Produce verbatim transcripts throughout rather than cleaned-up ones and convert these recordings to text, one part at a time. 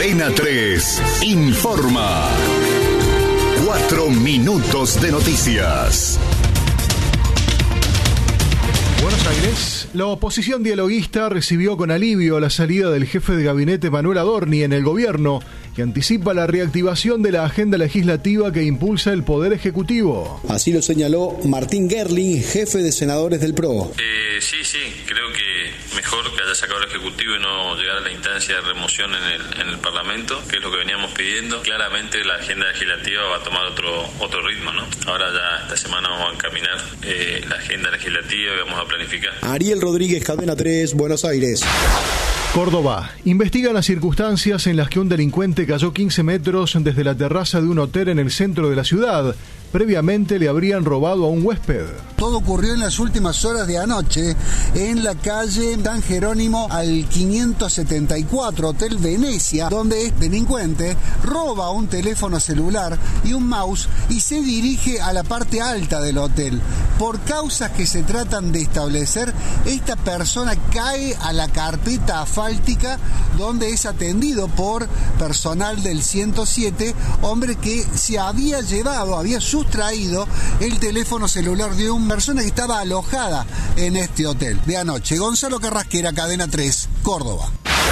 Cadena tres informa. Cuatro minutos de noticias. Buenos Aires. La oposición dialoguista recibió con alivio la salida del jefe de gabinete Manuel Adorni en el gobierno, que anticipa la reactivación de la agenda legislativa que impulsa el Poder Ejecutivo. Así lo señaló Martín Gerling, jefe de senadores del P R O. Eh, sí, sí, creo que mejor que haya sacado el Ejecutivo y no llegar a la instancia de remoción en el, en el Parlamento, que es lo que veníamos pidiendo. Claramente la agenda legislativa va a tomar otro otro ritmo, ¿no? Ahora ya esta semana vamos a encaminar eh, la agenda legislativa y vamos a planificar. Ariel Rodríguez, Cadena tres, Buenos Aires. Córdoba. Investigan las circunstancias en las que un delincuente cayó quince metros desde la terraza de un hotel en el centro de la ciudad. Previamente le habrían robado a un huésped. Todo ocurrió en las últimas horas de anoche en la calle San Jerónimo al quinientos setenta y cuatro, Hotel Venecia, donde el delincuente roba un teléfono celular y un mouse y se dirige a la parte alta del hotel. Por causas que se tratan de establecer, esta persona cae a la carpeta asfáltica donde es atendido por personal del ciento siete, hombre que se había llevado, había sustraído el teléfono celular de una persona que estaba alojada en este hotel de anoche. Gonzalo Carrasquera, Cadena tres, Córdoba.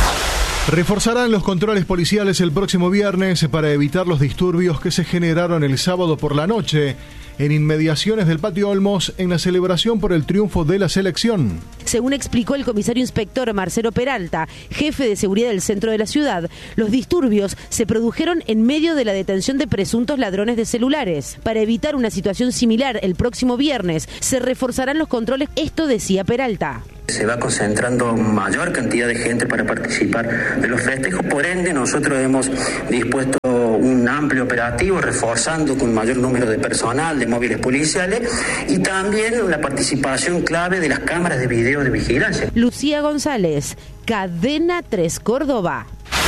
Reforzarán los controles policiales el próximo viernes para evitar los disturbios que se generaron el sábado por la noche en inmediaciones del Patio Olmos en la celebración por el triunfo de la selección. Según explicó el comisario inspector Marcelo Peralta, jefe de seguridad del centro de la ciudad, los disturbios se produjeron en medio de la detención de presuntos ladrones de celulares. Para evitar una situación similar el próximo viernes, se reforzarán los controles. Esto decía Peralta. Se va concentrando mayor cantidad de gente para participar de los festejos, por ende nosotros hemos dispuesto un amplio operativo, reforzando con mayor número de personal, de móviles policiales y también la participación clave de las cámaras de video de vigilancia. Lucía González, Cadena tres, Córdoba.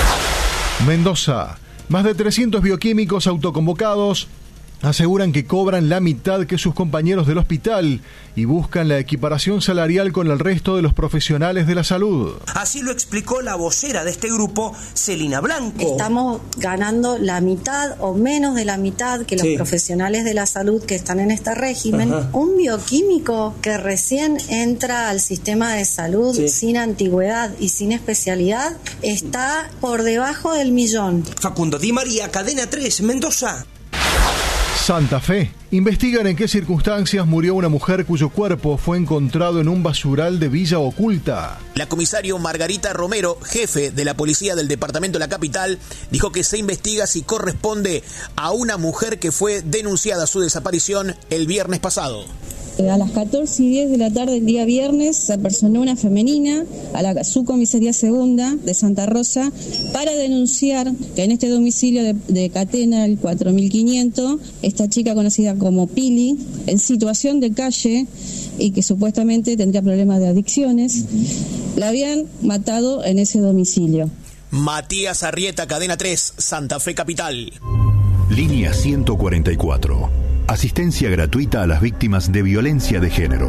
Mendoza. Más de trescientos bioquímicos autoconvocados aseguran que cobran la mitad que sus compañeros del hospital y buscan la equiparación salarial con el resto de los profesionales de la salud. Así lo explicó la vocera de este grupo, Celina Blanco. Estamos ganando la mitad o menos de la mitad que los sí. profesionales de la salud que están en este régimen. Ajá. Un bioquímico que recién entra al sistema de salud sí. sin antigüedad y sin especialidad está por debajo del millón. Facundo Di María, Cadena tres, Mendoza. Santa Fe. Investigan en qué circunstancias murió una mujer cuyo cuerpo fue encontrado en un basural de Villa Oculta. La comisario Margarita Romero, jefe de la policía del departamento de la capital, dijo que se investiga si corresponde a una mujer que fue denunciada su desaparición el viernes pasado. A las catorce y diez de la tarde del día viernes se apersonó una femenina a la subcomisaría segunda de Santa Rosa para denunciar que en este domicilio de, de Catena, el cuatro mil quinientos, esta chica conocida como Pili, en situación de calle y que supuestamente tendría problemas de adicciones, la habían matado en ese domicilio. Matías Arrieta, Cadena tres, Santa Fe Capital. Línea ciento cuarenta y cuatro. Asistencia gratuita a las víctimas de violencia de género.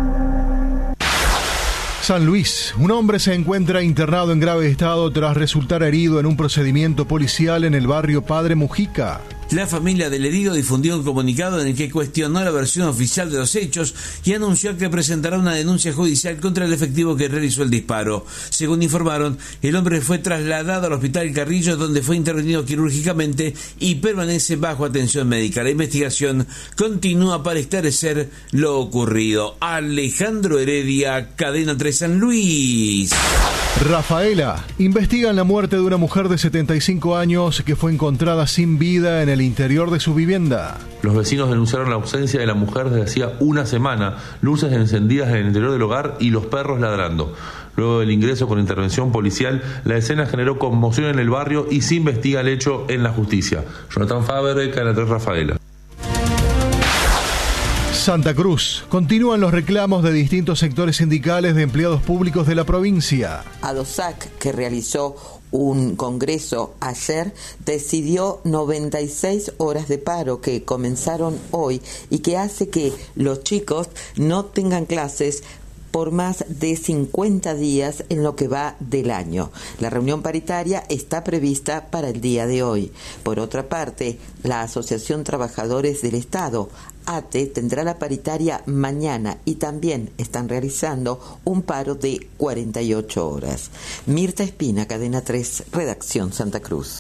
San Luis. Un hombre se encuentra internado en grave estado tras resultar herido en un procedimiento policial en el barrio Padre Mujica. La familia del herido difundió un comunicado en el que cuestionó la versión oficial de los hechos y anunció que presentará una denuncia judicial contra el efectivo que realizó el disparo. Según informaron, el hombre fue trasladado al Hospital Carrillo, donde fue intervenido quirúrgicamente y permanece bajo atención médica. La investigación continúa para esclarecer lo ocurrido. Alejandro Heredia, Cadena tres, San Luis. Rafaela. Investigan la muerte de una mujer de setenta y cinco años que fue encontrada sin vida en el interior de su vivienda. Los vecinos denunciaron la ausencia de la mujer desde hacía una semana, luces encendidas en el interior del hogar y los perros ladrando. Luego del ingreso con intervención policial, la escena generó conmoción en el barrio y se investiga el hecho en la justicia. Jonathan Faber, Cadena tres, Rafaela. Santa Cruz. Continúan los reclamos de distintos sectores sindicales de empleados públicos de la provincia. ADOSAC, que realizó un congreso ayer, decidió noventa y seis horas de paro que comenzaron hoy y que hace que los chicos no tengan clases por más de cincuenta días en lo que va del año. La reunión paritaria está prevista para el día de hoy. Por otra parte, la Asociación Trabajadores del Estado, A T E, tendrá la paritaria mañana y también están realizando un paro de cuarenta y ocho horas. Mirta Espina, Cadena tres, Redacción Santa Cruz.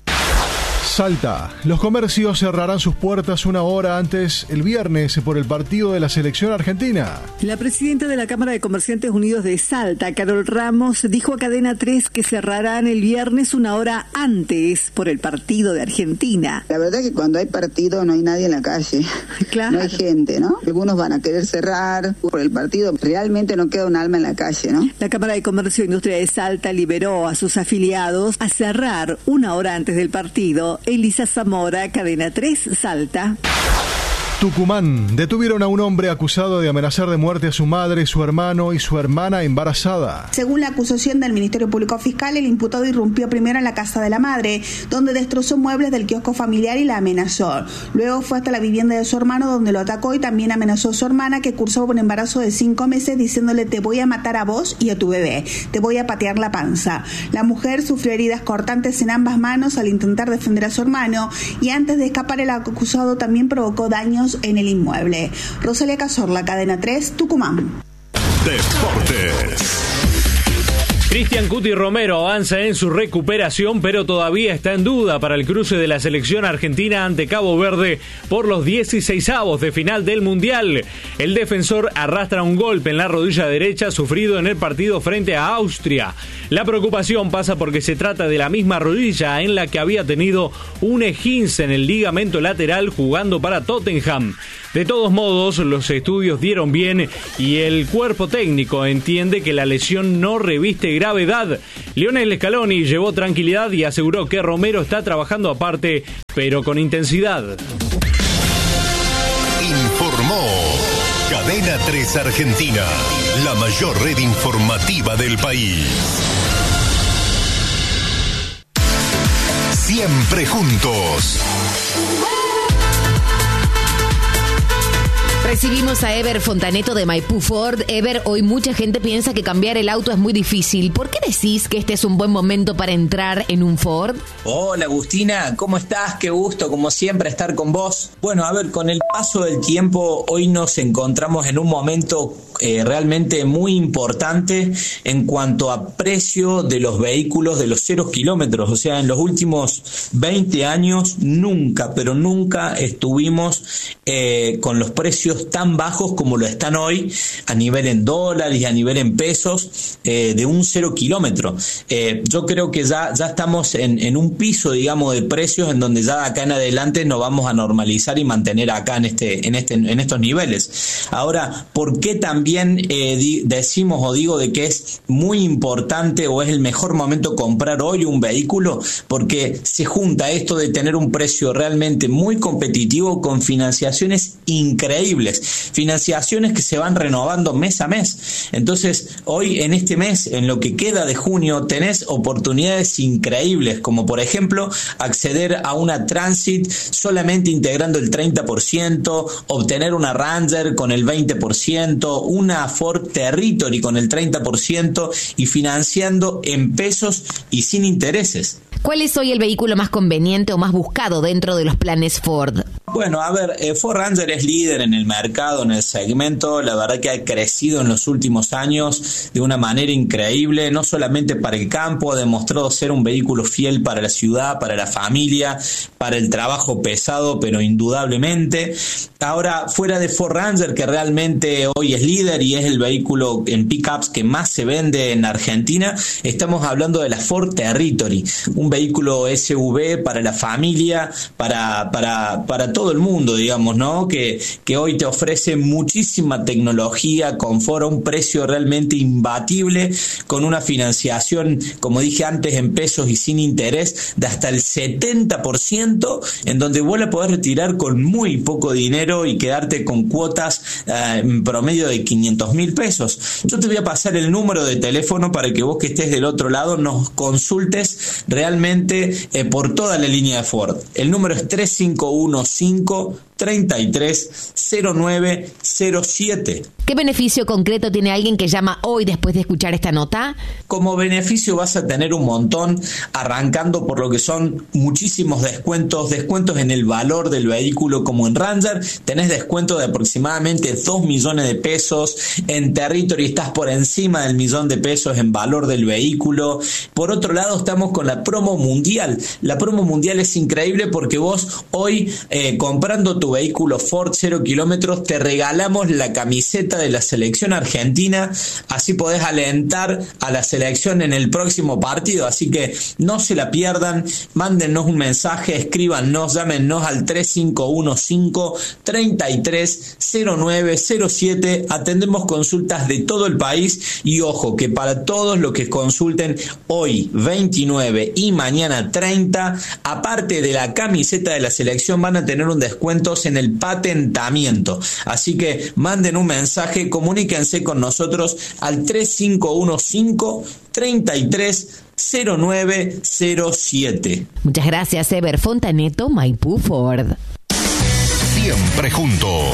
Salta. Los comercios cerrarán sus puertas una hora antes el viernes por el partido de la selección argentina. La presidenta de la Cámara de Comerciantes Unidos de Salta, Carol Ramos, dijo a Cadena tres que cerrarán el viernes una hora antes por el partido de Argentina. La verdad que cuando hay partido no hay nadie en la calle. Claro. No hay gente, ¿no? Algunos van a querer cerrar por el partido. Realmente no queda un alma en la calle, ¿no? La Cámara de Comercio e Industria de Salta liberó a sus afiliados a cerrar una hora antes del partido. Elisa Zamora, Cadena tres, Salta. Tucumán. Detuvieron a un hombre acusado de amenazar de muerte a su madre, su hermano y su hermana embarazada. Según la acusación del Ministerio Público Fiscal, el imputado irrumpió primero en la casa de la madre, donde destrozó muebles del kiosco familiar y la amenazó. Luego fue hasta la vivienda de su hermano, donde lo atacó y también amenazó a su hermana, que cursaba un embarazo de cinco meses, diciéndole: te voy a matar a vos y a tu bebé, te voy a patear la panza. La mujer sufrió heridas cortantes en ambas manos al intentar defender a su hermano, y antes de escapar el acusado también provocó daños en el inmueble. Rosalia Cazorla, Cadena tres, Tucumán. Deportes. Cristian Cuti Romero avanza en su recuperación, pero todavía está en duda para el cruce de la selección argentina ante Cabo Verde por los dieciseisavos de final del Mundial. El defensor arrastra un golpe en la rodilla derecha sufrido en el partido frente a Austria. La preocupación pasa porque se trata de la misma rodilla en la que había tenido un esguince en el ligamento lateral jugando para Tottenham. De todos modos, los estudios dieron bien y el cuerpo técnico entiende que la lesión no reviste gravedad. Lionel Scaloni llevó tranquilidad y aseguró que Romero está trabajando aparte, pero con intensidad. Informó Cadena tres Argentina, la mayor red informativa del país. Siempre juntos. Recibimos a Ever Fontaneto de Maipú Ford. Ever, hoy mucha gente piensa que cambiar el auto es muy difícil. ¿Por qué decís que este es un buen momento para entrar en un Ford? Hola Agustina, ¿cómo estás? Qué gusto, como siempre, estar con vos. Bueno, a ver, con el paso del tiempo, hoy nos encontramos en un momento eh, realmente muy importante en cuanto a precio de los vehículos de los cero kilómetros. O sea, en los últimos veinte años, nunca, pero nunca estuvimos eh, con los precios tan bajos como lo están hoy a nivel en dólares y a nivel en pesos eh, de un cero kilómetro. Eh, yo creo que ya, ya estamos en, en un piso, digamos, de precios en donde ya de acá en adelante nos vamos a normalizar y mantener acá en este, en este, en estos niveles. Ahora, ¿por qué también eh, di, decimos o digo de que es muy importante o es el mejor momento comprar hoy un vehículo? Porque se junta esto de tener un precio realmente muy competitivo con financiaciones increíbles. Financiaciones que se van renovando mes a mes. Entonces, hoy en este mes, en lo que queda de junio, tenés oportunidades increíbles, como por ejemplo, acceder a una Transit solamente integrando el treinta por ciento, obtener una Ranger con el veinte por ciento, una Ford Territory con el treinta por ciento y financiando en pesos y sin intereses. ¿Cuál es hoy el vehículo más conveniente o más buscado dentro de los planes Ford? Bueno, a ver, eh, Ford Ranger es líder en el mercado, en el segmento. La verdad que ha crecido en los últimos años de una manera increíble, no solamente para el campo, ha demostrado ser un vehículo fiel para la ciudad, para la familia, para el trabajo pesado, pero indudablemente. Ahora, fuera de Ford Ranger, que realmente hoy es líder y es el vehículo en pickups que más se vende en Argentina, estamos hablando de la Ford Territory, un vehículo S U V para la familia, para, para, para todo el mundo, digamos, ¿no? Que, que hoy te ofrece muchísima tecnología, confort a un precio realmente imbatible, con una financiación, como dije antes, en pesos y sin interés, de hasta el setenta por ciento, en donde vos la podés retirar con muy poco dinero y quedarte con cuotas eh, en promedio de quinientos mil pesos. Yo te voy a pasar el número de teléfono para que vos que estés del otro lado nos consultes realmente eh, por toda la línea de Ford. El número es tres cinco uno cinco, treinta y tres, cero nueve cero siete. ¿Qué beneficio concreto tiene alguien que llama hoy después de escuchar esta nota? Como beneficio vas a tener un montón, arrancando por lo que son muchísimos descuentos, descuentos en el valor del vehículo, como en Ranger, tenés descuento de aproximadamente dos millones de pesos, en Territory estás por encima del millón de pesos en valor del vehículo. Por otro lado, estamos con la promo mundial. La promo mundial es increíble porque vos hoy, eh, comprando tu vehículo Ford cero kilómetros, te regalamos la camiseta de la selección argentina, así podés alentar a la selección en el próximo partido, así que no se la pierdan, mándennos un mensaje, escríbanos, llámenos al tres cinco uno cinco, tres tres cero nueve cero siete, atendemos consultas de todo el país y ojo que para todos los que consulten hoy veintinueve y mañana treinta, aparte de la camiseta de la selección van a tener un descuento en el patentamiento, así que manden un mensaje, comuníquense con nosotros al tres cinco uno cinco, tres tres cero nueve cero siete. Muchas gracias, Ever Fontaneto, Maipú Ford. Siempre juntos.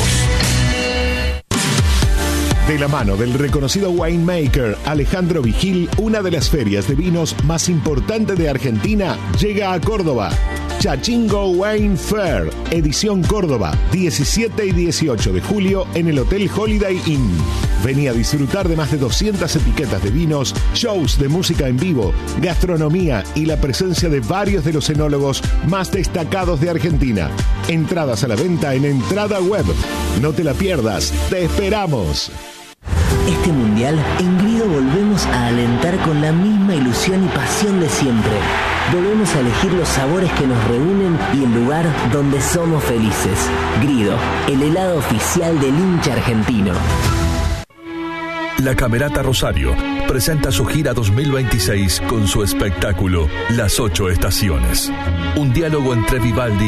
De la mano del reconocido winemaker Alejandro Vigil, una de las ferias de vinos más importantes de Argentina llega a Córdoba. Chachingo Wine Fair, edición Córdoba, diecisiete y dieciocho de julio en el Hotel Holiday Inn. Vení a disfrutar de más de doscientas etiquetas de vinos, shows de música en vivo, gastronomía y la presencia de varios de los enólogos más destacados de Argentina. Entradas a la venta en Entrada Web. No te la pierdas, te esperamos. Este mundial, en Grido volvemos a alentar con la misma ilusión y pasión de siempre. Volvemos a elegir los sabores que nos reúnen y el lugar donde somos felices. Grido, el helado oficial del hincha argentino. La Camerata Rosario presenta su gira dos mil veintiséis con su espectáculo Las Ocho Estaciones. Un diálogo entre Vivaldi